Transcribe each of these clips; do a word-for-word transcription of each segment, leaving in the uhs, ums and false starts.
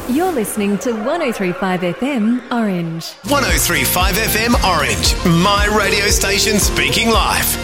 You're listening to one oh three point five F M Orange. one oh three point five F M Orange, my radio station speaking live.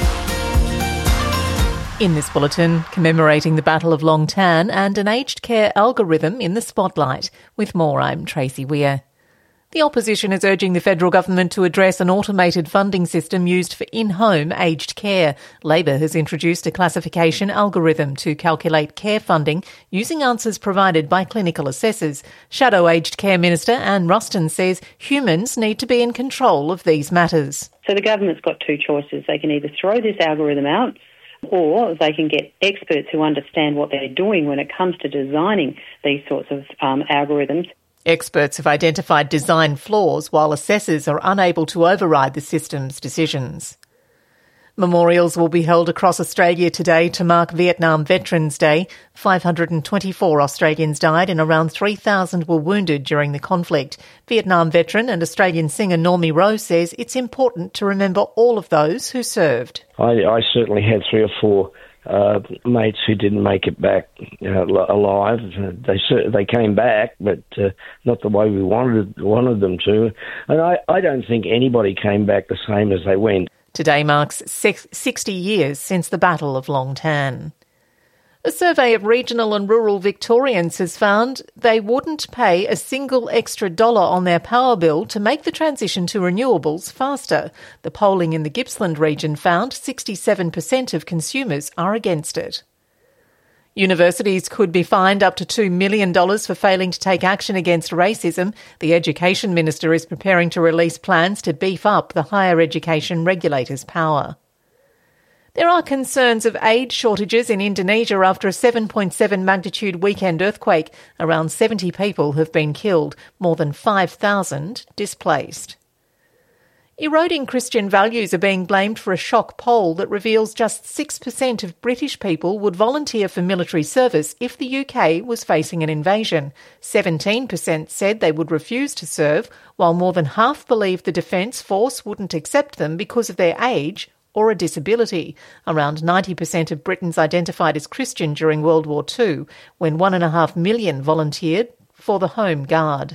In this bulletin, commemorating the Battle of Long Tan and an aged care algorithm in the spotlight. With more, I'm Tracy Weir. The opposition is urging the federal government to address an automated funding system used for in-home aged care. Labor has introduced a classification algorithm to calculate care funding using answers provided by clinical assessors. Shadow Aged Care Minister Anne Ruston says humans need to be in control of these matters. So the government's got two choices. They can either throw this algorithm out, or they can get experts who understand what they're doing when it comes to designing these sorts of um, algorithms. Experts have identified design flaws while assessors are unable to override the system's decisions. Memorials will be held across Australia today to mark Vietnam Veterans Day. five hundred twenty-four Australians died and around three thousand were wounded during the conflict. Vietnam veteran and Australian singer Normie Rowe says it's important to remember all of those who served. I, I certainly had three or four uh, mates who didn't make it back uh, alive. They they came back, but uh, not the way we wanted wanted them to. And I, I don't think anybody came back the same as they went. Today marks sixty years since the Battle of Long Tan. A survey of regional and rural Victorians has found they wouldn't pay a single extra dollar on their power bill to make the transition to renewables faster. The polling in the Gippsland region found sixty-seven percent of consumers are against it. Universities could be fined up to two million dollars for failing to take action against racism. The Education Minister is preparing to release plans to beef up the higher education regulator's power. There are concerns of aid shortages in Indonesia after a seven point seven magnitude weekend earthquake. Around seventy people have been killed, more than five thousand displaced. Eroding Christian values are being blamed for a shock poll that reveals just six percent of British people would volunteer for military service if the U K was facing an invasion. seventeen percent said they would refuse to serve, while more than half believed the Defence Force wouldn't accept them because of their age or a disability. Around ninety percent of Britons identified as Christian during World War Two, when one and a half million volunteered for the Home Guard.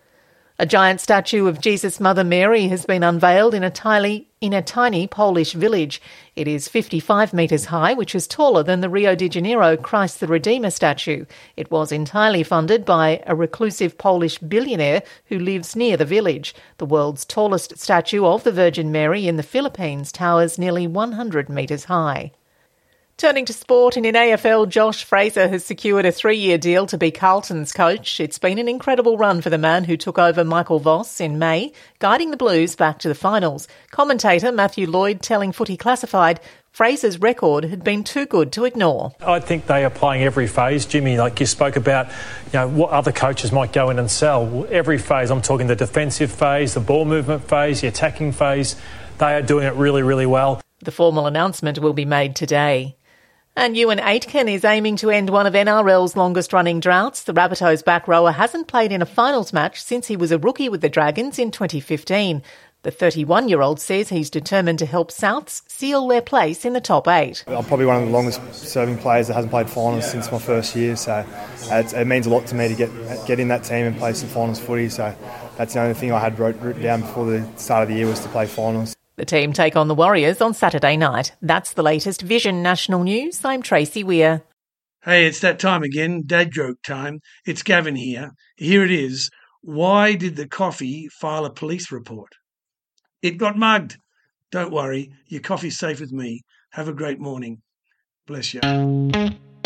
A giant statue of Jesus Mother Mary has been unveiled in a tiny, in a tiny Polish village. It is fifty-five metres high, which is taller than the Rio de Janeiro Christ the Redeemer statue. It was entirely funded by a reclusive Polish billionaire who lives near the village. The world's tallest statue of the Virgin Mary in the Philippines towers nearly one hundred metres high. Turning to sport, and in A F L, Josh Fraser has secured a three-year deal to be Carlton's coach. It's been an incredible run for the man who took over Michael Voss in May, guiding the Blues back to the finals. Commentator Matthew Lloyd telling Footy Classified Fraser's record had been too good to ignore. I think they are playing every phase. Jimmy, like you spoke about, you know, what other coaches might go in and sell. Every phase, I'm talking the defensive phase, the ball movement phase, the attacking phase, they are doing it really, really well. The formal announcement will be made today. And Ewan Aitken is aiming to end one of N R L's longest-running droughts. The Rabbitohs back rower hasn't played in a finals match since he was a rookie with the Dragons in twenty fifteen. The thirty-one-year-old says he's determined to help Souths seal their place in the top eight. I'm probably one of the longest-serving players that hasn't played finals since my first year, so it's, it means a lot to me to get get in that team and play some finals footy. So that's the only thing I had wrote, written down before the start of the year was to play finals. The team take on the Warriors on Saturday night. That's the latest Vision National News. I'm Tracy Weir. Hey, it's that time again, dad joke time. It's Gavin here. Here it is. Why did the coffee file a police report? It got mugged. Don't worry, your coffee's safe with me. Have a great morning. Bless you.